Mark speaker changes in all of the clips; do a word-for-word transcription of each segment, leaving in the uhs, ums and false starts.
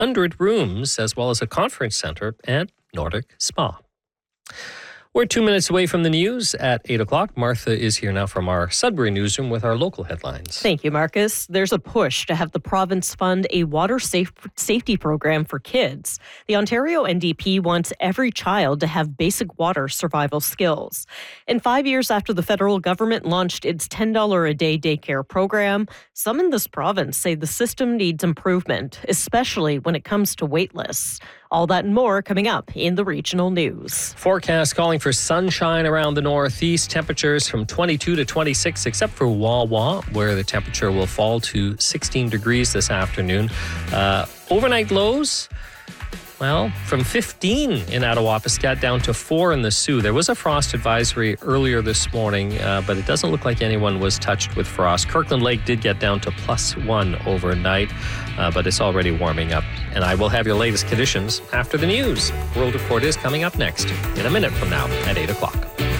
Speaker 1: hundred rooms, as well as a conference center and Nordic spa. We're two minutes away from the news at eight o'clock. Martha is here now from our Sudbury newsroom with our local headlines.
Speaker 2: Thank you, Marcus. There's a push to have the province fund a water safe safety program for kids. The Ontario N D P wants every child to have basic water survival skills. And five years after the federal government launched its ten dollars a day daycare program, some in this province say the system needs improvement, especially when it comes to wait lists. All that and more coming up in the regional news.
Speaker 1: Forecast calling for sunshine around the northeast. Temperatures from twenty-two to twenty-six, except for Wawa, where the temperature will fall to sixteen degrees this afternoon. Uh, overnight lows, well, from fifteen in Attawapiskat down to four in the Sioux. There was a frost advisory earlier this morning, uh, but it doesn't look like anyone was touched with frost. Kirkland Lake did get down to plus one overnight, uh, but it's already warming up. And I will have your latest conditions after the news. World Report is coming up next in a minute from now at eight o'clock.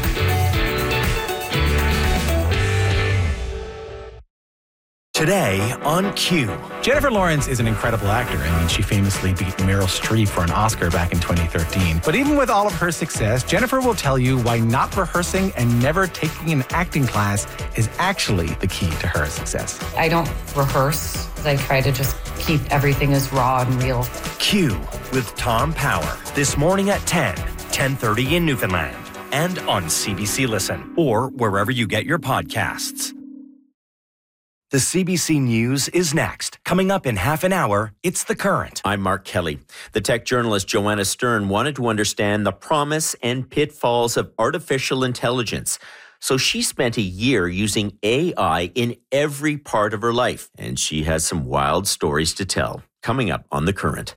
Speaker 3: Today on Q.
Speaker 4: Jennifer Lawrence is an incredible actor. I mean, she famously beat Meryl Streep for an Oscar back in twenty thirteen. But even with all of her success, Jennifer will tell you why not rehearsing and never taking an acting class is actually the key to her success.
Speaker 5: I don't rehearse. I try to just keep everything as raw and real.
Speaker 3: Q with Tom Power. This morning at ten, ten thirty in Newfoundland. And on C B C Listen or wherever you get your podcasts. The C B C News is next. Coming up in half an hour, it's The Current.
Speaker 6: I'm Mark Kelly. The tech journalist Joanna Stern wanted to understand the promise and pitfalls of artificial intelligence. So she spent a year using A I in every part of her life. And she has some wild stories to tell. Coming up on The Current.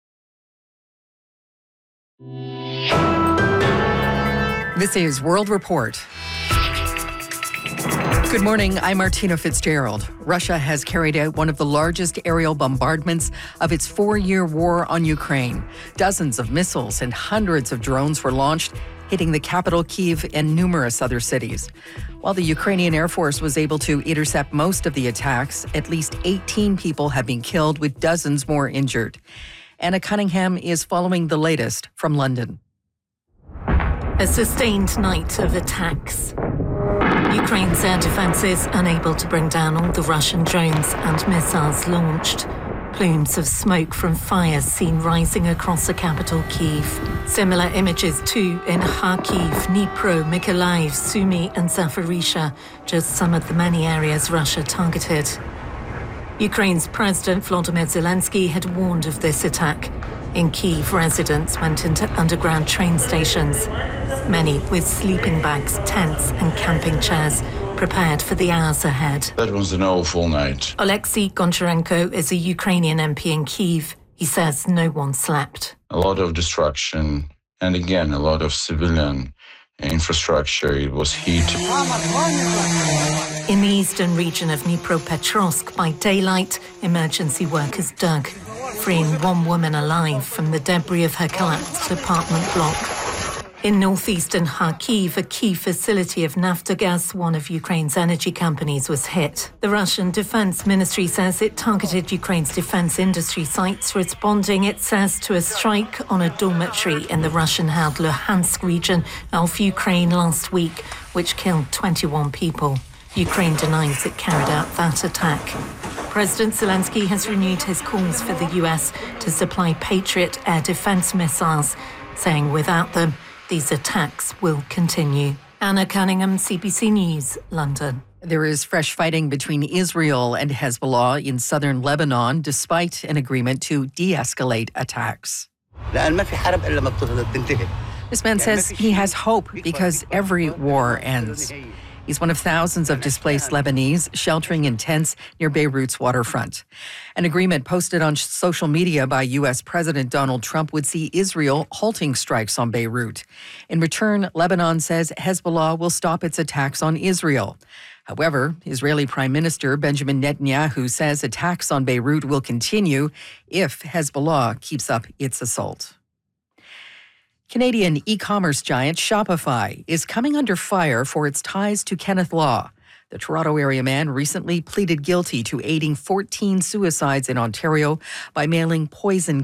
Speaker 7: This is World Report. Good morning, I'm Martina Fitzgerald. Russia has carried out one of the largest aerial bombardments of its four-year war on Ukraine. Dozens of missiles and hundreds of drones were launched, hitting the capital Kyiv and numerous other cities. While the Ukrainian Air Force was able to intercept most of the attacks, at least eighteen people have been killed, with dozens more injured. Anna Cunningham is following the latest from London.
Speaker 8: A sustained night of attacks. Ukraine's air defences unable to bring down all the Russian drones and missiles launched. Plumes of smoke from fires seen rising across the capital, Kyiv. Similar images too in Kharkiv, Dnipro, Mykolaiv, Sumy and Zaporizhzhia, just some of the many areas Russia targeted. Ukraine's President Volodymyr Zelensky had warned of this attack. In Kyiv, residents went into underground train stations, many with sleeping bags, tents and camping chairs, prepared for the hours ahead.
Speaker 9: That was an awful night.
Speaker 8: Oleksiy Goncharenko is a Ukrainian M P in Kyiv. He says no one slept.
Speaker 9: A lot of destruction, and again, a lot of civilian infrastructure. It was heat.
Speaker 8: In the eastern region of Dnipropetrovsk, by daylight, emergency workers dug, freeing one woman alive from the debris of her collapsed apartment block. In northeastern Kharkiv, a key facility of Naftogaz, one of Ukraine's energy companies, was hit. The Russian Defense Ministry says it targeted Ukraine's defense industry sites, responding, it says, to a strike on a dormitory in the Russian-held Luhansk region of Ukraine last week, which killed twenty-one people. Ukraine denies it carried out that attack. President Zelensky has renewed his calls for the U S to supply Patriot air defense missiles, saying without them, these attacks will continue. Anna Cunningham, C B C News, London.
Speaker 7: There is fresh fighting between Israel and Hezbollah in southern Lebanon, despite an agreement to de-escalate attacks. This man says he has hope because every war ends. He's one of thousands of displaced Lebanese sheltering in tents near Beirut's waterfront. An agreement posted on social media by U S President Donald Trump would see Israel halting strikes on Beirut. In return, Lebanon says Hezbollah will stop its attacks on Israel. However, Israeli Prime Minister Benjamin Netanyahu says attacks on Beirut will continue if Hezbollah keeps up its assault. Canadian e-commerce giant Shopify is coming under fire for its ties to Kenneth Law. The Toronto area man recently pleaded guilty to aiding fourteen suicides in Ontario by mailing poison